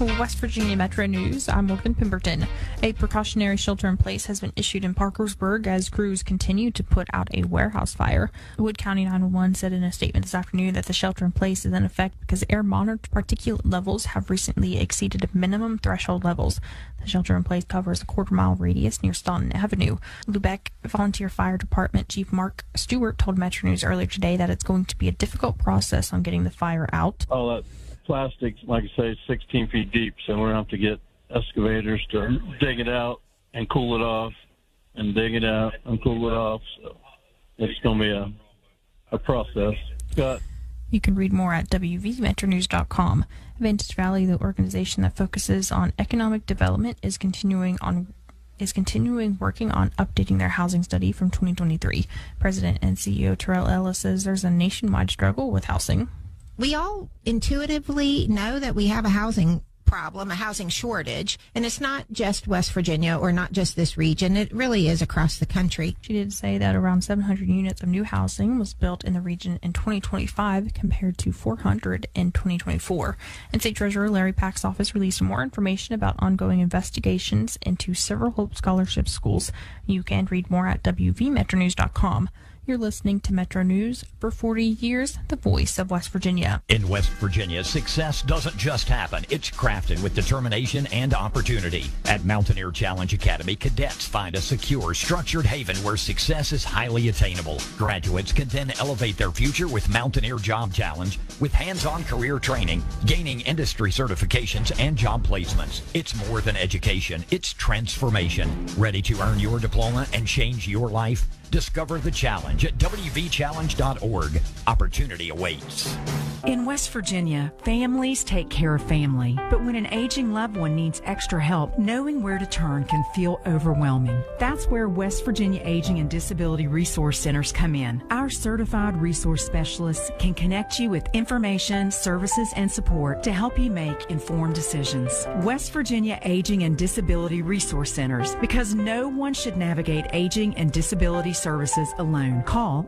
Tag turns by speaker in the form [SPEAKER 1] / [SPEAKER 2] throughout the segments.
[SPEAKER 1] West Virginia Metro News, I'm Morgan Pemberton. A precautionary shelter-in-place has been issued in Parkersburg as crews continue to put out a warehouse fire. Wood County 911 said in a statement this afternoon that the shelter-in-place is in effect because air-monitored particulate levels have recently exceeded minimum threshold levels. The shelter-in-place covers a quarter-mile radius near Staunton Avenue. Lubec Volunteer Fire Department Chief Mark Stewart told Metro News earlier today that it's going to be a difficult process on getting the fire out.
[SPEAKER 2] All that plastic, like I say, is 16 feet deep, so we're going to have to get excavators to dig it out and cool it off, and dig it out and cool it off. So it's going to be a process. Scott?
[SPEAKER 1] You can read more at wvmetronews.com. Vantage Valley, the organization that focuses on economic development, is continuing working on updating their housing study from 2023. President and CEO Terrell Ellis says there's a nationwide struggle with housing.
[SPEAKER 3] We all intuitively know that we have a housing problem, a housing shortage, and it's not just West Virginia or not just this region. It really is across the country.
[SPEAKER 1] She did say that around 700 units of new housing was built in the region in 2025 compared to 400 in 2024. And State Treasurer Larry Pack's office released more information about ongoing investigations into several Hope Scholarship schools. You can read more at wvmetronews.com. You're listening to Metro News. For 40 years, the voice of West Virginia.
[SPEAKER 4] In West Virginia, success doesn't just happen. It's crafted with determination and opportunity. At Mountaineer Challenge Academy, cadets find a secure, structured haven where success is highly attainable. Graduates can then elevate their future with Mountaineer Job Challenge with hands-on career training, gaining industry certifications, and job placements. It's more than education. It's transformation. Ready to earn your diploma and change your life? Discover the challenge at wvchallenge.org. Opportunity awaits.
[SPEAKER 5] In West Virginia, families take care of family. But when an aging loved one needs extra help, knowing where to turn can feel overwhelming. That's where West Virginia Aging and Disability Resource Centers come in. Our certified resource specialists can connect you with information, services, and support to help you make informed decisions. West Virginia Aging and Disability Resource Centers, because no one should navigate aging and disability services alone. Call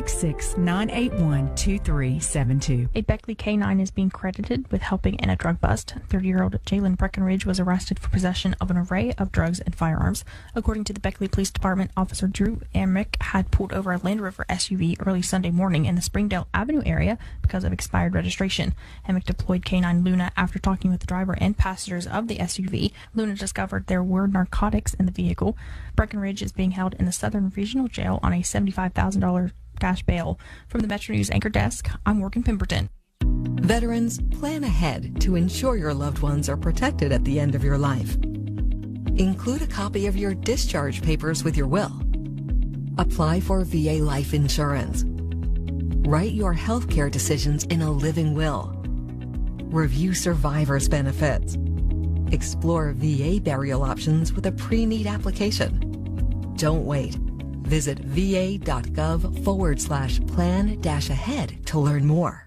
[SPEAKER 5] 866-981-2372.
[SPEAKER 1] A Beckley K-9 is being credited with helping in a drug bust. 30-year-old Jalen Breckenridge was arrested for possession of an array of drugs and firearms. According to the Beckley Police Department, Officer Drew Emmerich had pulled over a Land Rover SUV early Sunday morning in the Springdale Avenue area because of expired registration. Emmerich deployed K-9 Luna after talking with the driver and passengers of the SUV. Luna discovered there were narcotics in the vehicle. Breckenridge is being held in the Southern Regional Jail on a $75,000 cash bail. From the Metro News Anchor Desk, I'm Morgan Pemberton.
[SPEAKER 6] Veterans, plan ahead to ensure your loved ones are protected at the end of your life. Include a copy of your discharge papers with your will. Apply for VA life insurance. Write your health care decisions in a living will. Review survivor's benefits. Explore VA burial options with a pre-need application. Don't wait. Visit va.gov/plan-ahead to learn more.